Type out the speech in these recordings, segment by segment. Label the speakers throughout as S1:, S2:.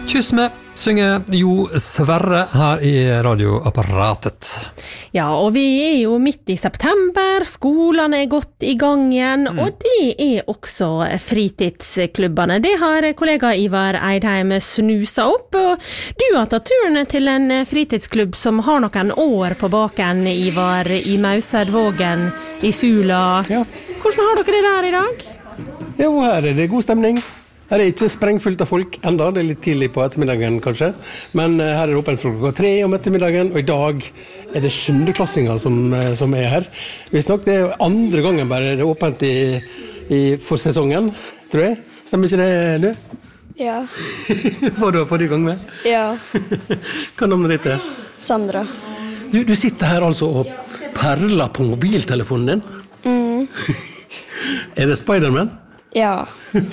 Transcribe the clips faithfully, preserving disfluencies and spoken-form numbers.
S1: Kyss meg, synger Jo Sverre her i radioapparatet.
S2: Ja, og vi er jo midt i september, skolene er godt i gang igjen, mm. og det er også fritidsklubbene. Det har kollega Ivar Eidheim snusa opp, og du har tatt turen til en fritidsklubb som har noen år på baken, Ivar, i Mausedvågen, i Sula.
S3: Ja.
S2: Hvordan har dere det der i dag?
S3: Jo, her er det god stemning. Her er ikke sprengfullt av folk enda, det er litt tidlig på ettermiddagen kanskje, men her er det åpent fra klokka tre om ettermiddagen, og i dag er det sjuendeklassinger som, som er her. Visst nok, det er andre gangen bare det er åpent i, i for sesongen, tror jeg. Stemmer ikke det, du?
S4: Ja.
S3: Var du forrige gang med?
S4: Ja.
S3: Hva navnet ditt er?
S4: Sandra.
S3: Du, du sitter her altså og perler på mobiltelefonen din.
S4: Mm.
S3: Er det Spiderman?
S4: Ja.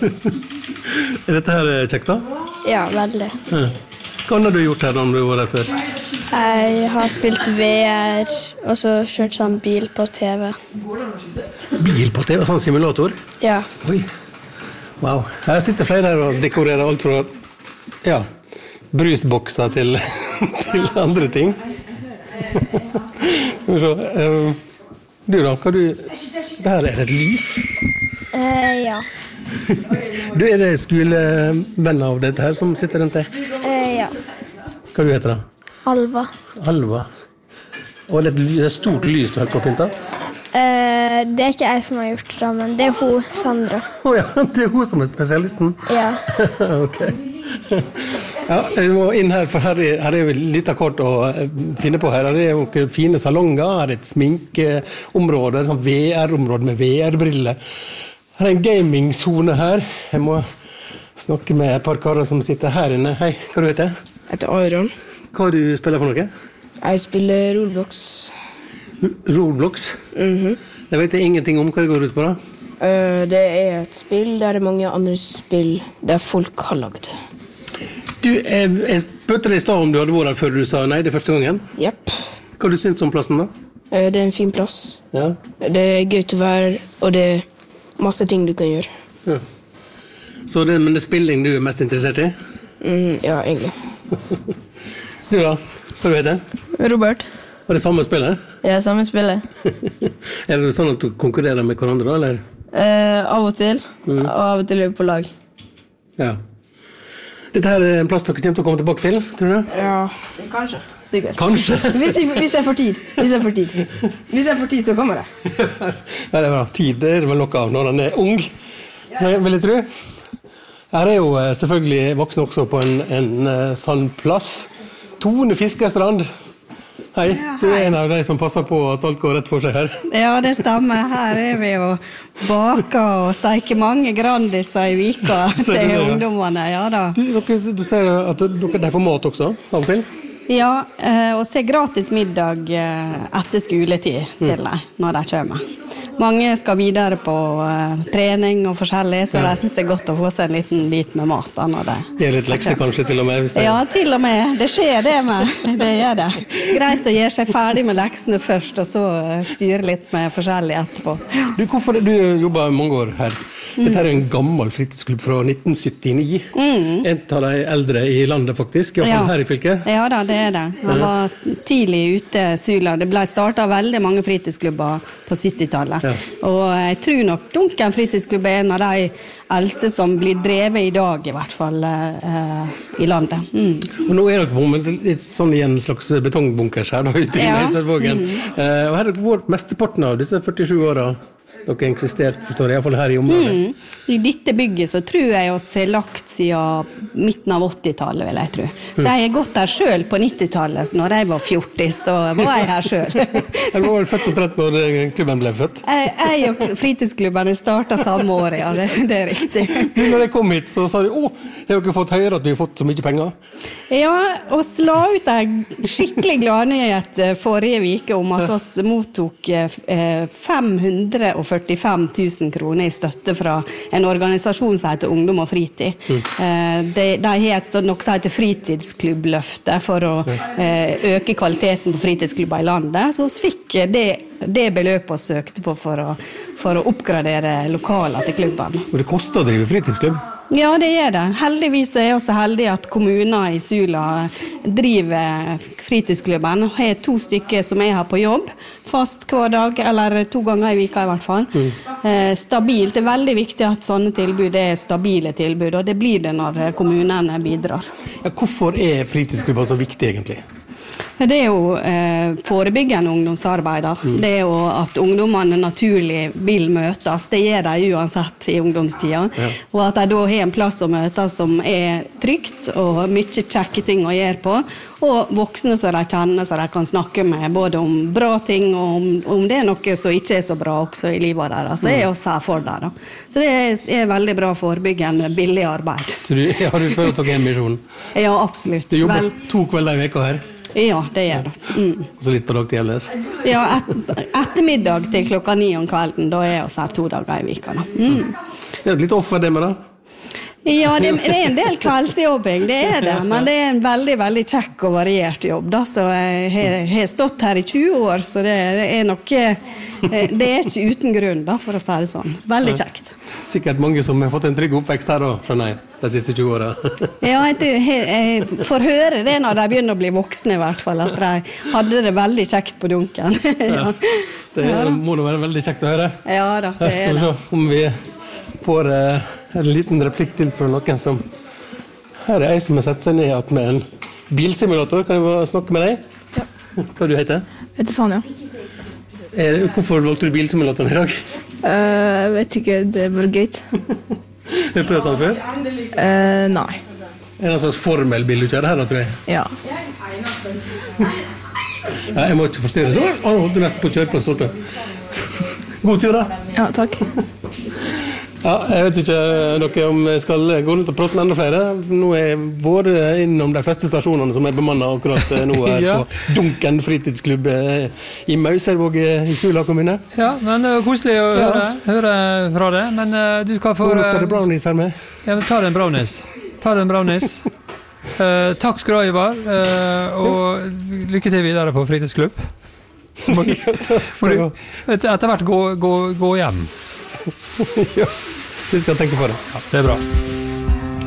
S3: Er dette her kjekt da?
S4: Ja, veldig.
S3: Ja. Hva har du gjort her da du var der før?
S4: Jeg har spilt V R, og så kjørt sånn bil på T V.
S3: Bil på T V? Sånn simulator?
S4: Ja.
S3: Oi. Wow. Her sitter flere her og dekorerer alt fra ja, brusbokser til, til andre ting. Skal vi se. Du da, hva du... Der er det et lys.
S4: Eh, ja.
S3: Du, er det skolevenner av dette her som sitter rundt deg?
S4: Eh, ja.
S3: Hva du heter da?
S4: Alva.
S3: Alva. Og det er et, ly- det er et stort lys du har på pynta?
S4: Eh, det er ikke jeg som har gjort det, men det er hun, Sandra.
S3: Åja, det er hun som er spesialisten?
S4: Ja.
S3: Ok. Ja, jeg må inn her, for her er, her er vi litt akkord å finne på her. Her er jo fine salonger, her er et sminkeområde, et sånt V R-område med V R-briller. Her er en gaming-zone her. Jeg må snakke med et par karer som sitter her inne. Hei, hva du heter?
S5: Jeg heter Aron.
S3: Hva du spiller for noe?
S5: Jeg spiller Roblox.
S3: Roblox?
S5: Mhm.
S3: Jeg vet ingenting om hva det går ut på da.
S5: Uh, det er et spill, der er mange andre spill der folk har lagd.
S3: Du, jeg, jeg spurte deg i stad om du hadde vært her før du sa nei, det er første gangen.
S5: Jepp.
S3: Hva du synes om plassen da?
S5: Uh, det er en fin plass.
S3: Ja.
S5: Det er gøy til å være, og det er masse ting du kan gjøre.
S3: Ja. Så det, men det er spilling du er mest interessert i?
S5: Mm, ja, egentlig.
S3: Du da, hva du heter?
S6: Robert.
S3: Var det samme spillet?
S6: Ja, samme spillet.
S3: Er det sånn at du konkurrerer med hverandre da, eller?
S6: Eh, av og til, mm. og av og til er vi på lag.
S3: Ja. Dette her er en plass dere kommer til å komme tilbake til, tror du?
S6: Ja, kanskje. Sikkert.
S3: Kanskje?
S6: Hvis jeg, hvis jeg får tid. Hvis jeg får tid. Hvis jeg får tid, så kommer jeg.
S3: Ja, det er bra. Tid det er vel noe av når han er ung, vil jeg tro. Her er jo selvfølgelig voksen også på en, en sann plass. Tone Fiskerstrand. Hei, du er en av de som passer på at alt går rett for seg her.
S6: Ja, det stemmer. Her er vi og baker og steker mange grandiser i vika til ungdommene. Ja da. Du,
S3: dere, du ser at dere får mat også, av og til?
S6: Ja, og så er gratis middag etter skoletid til deg, når de kommer. Mange skal videre på uh, trening og forskjellig, så ja. Jeg synes det er godt å få seg en liten bit med mat. Da, når det
S3: det er litt lekser kanskje til og med? Hvis det er...
S6: Ja, til og med. Det skjer det med. Det gjør det. Greit å gjøre seg ferdig med leksene først, og så styre litt med forskjellig etterpå.
S3: Du, hvorfor, du jobber mange år her. Dette er en gammel fritidsklubb fra nitten syttini. Mm. En av de eldre i landet faktisk, i hvert fall ja. Her i fylket.
S6: Ja da, det er det. Han var tidlig ute, Sula. Det ble startet veldig mange fritidsklubber på syttitallet. Ja. Og jeg tror nok Dunken fritidsklubb er en av de eldste som blir drevet i dag, i hvert fall eh, i landet. Mm.
S3: Og nå er dere på litt sånn i en slags betongbunkers her da, ute i Mausedvågen. Mm. Eh, og her har dere vært mesteparten av disse førtisju årene. Dere har eksistert, forstår jeg, i hvert fall her i området. Mm.
S6: I dette bygget så tror jeg oss har lagt siden midten av åttitallet, vil jeg tro. Så jeg har gått her selv på nittitallet, når jeg var fjortis, så var jeg her selv.
S3: Jeg var vel født omtrent når klubben ble født.
S6: Jeg, jeg og fritidsklubben startet samme år, ja, det, det er riktig.
S3: Du, når jeg kom hit, så sa du, å, har dere fått høre at vi har fått så mye penger?
S6: Ja, og la ut en skikkelig gladnyhet forrige vike om at oss mottok fem hundre og førtifem tusen kroner i støtte fra en organisasjon som heter Ungdom og Fritid. Mm. De, de heter noe som heter Fritidskklubbløftet for å øke kvaliteten på fritidsklubber i landet. Så vi fikk det, det beløpet vi søkte på for å, for å oppgradere lokaler til klubben.
S3: Og det koster å drive fritidsklubb?
S6: Ja, det er det. Heldigvis er jeg også heldig at kommuner i Sula driver fritidsklubben. Jeg har to stykker som er her på jobb, fast hver dag, eller to ganger i vika i hvert fall. Mm. Eh, stabilt. Det er veldig viktig at sånne tilbud er stabile tilbud, og det blir det når kommunene bidrar.
S3: Ja, hvorfor er fritidsklubber så viktig egentlig?
S6: Det er jo eh, forebyggende ungdomsarbeid. Mm. Det er jo at ungdommene naturlig vil møtes. Det gjør de uansett i ungdomstida. Ja. Og at de da har en plass å møtes som er trygt og mye kjekke ting å gjøre på. Og voksne som de kjenner, så de kan snakke med både om bra ting og om, om det er noe som ikke er så bra også i livet deres. Så er oss her for deg. Da. Så det er, er veldig bra forebyggende, billig arbeid.
S3: Så du, har du følt dere en misjon?
S6: Ja, absolutt.
S3: Du jobber
S6: Vel,
S3: to kvelder i veka her?
S6: Ja, det gjør det. Mm.
S3: Og så litt på dag til Gjelnes?
S6: Ja, et, ettermiddag til klokka ni om kvelden, da er jeg også her to dager i vika. Da. Mm.
S3: Det er et litt offer det med da?
S6: Ja, det, det er en del kveldsjobbing, det er det, men det er en veldig, veldig kjekk og variert jobb. Da. Så jeg har stått her i tjue år, så det, det er noe, det er ikke uten grunn, da, for å si det sånn. Veldig kjekt.
S3: Sikkert mange som har fått en trygg oppvekst her da, skjønner jeg, de siste tjue årene.
S6: Ja, jeg, tror, jeg, jeg får høre det når de begynner å bli voksne i hvert fall, at de hadde det veldig kjekt på dunken. Ja.
S3: Det er, må nå være veldig kjekt å høre.
S6: Ja da, det
S3: er det. Skal vi se om vi får uh, en liten replikk til fra noen som... Her er jeg som har sett seg ned at med en bilsimulator. Kan jeg snakke med deg?
S7: Ja.
S3: Hva du heter?
S7: Jeg heter Sanja.
S3: Er, hvorfor valgte du bilsimulatoren i dag?
S7: Uh, jeg vet ikke, det er bare gøy.
S3: Har du prøvd sånn før?
S7: Uh, nei.
S3: Er det en slags formelbil du kjører her da, tror jeg?
S7: Ja.
S3: Ja, jeg må ikke forstyrre. Så, å, holdt du nesten på å kjøre på en stolpe. God tur da.
S7: Ja, takk.
S3: Ja, jeg vet ikke noe om jeg skal gå rundt og prate med enda flere. Nå er vår innom de fleste stasjonene som er bemannet akkurat nå her ja. På Dunken fritidsklubb i Mauservåg i Sula kommune.
S1: Ja, men det er koselig å ja. høre, høre fra det. Men uh, du skal få...
S3: Hvor er det brownies her med?
S1: Ja, men ta den brownies. Ta den brownies. Uh, takk skal du ha, Ivar. Uh, og lykke til videre på fritidsklubb. Så må, ja, må du etter hvert gå, gå, gå hjem.
S3: Ja, vi skal tenke på det.
S1: Ja, det er bra.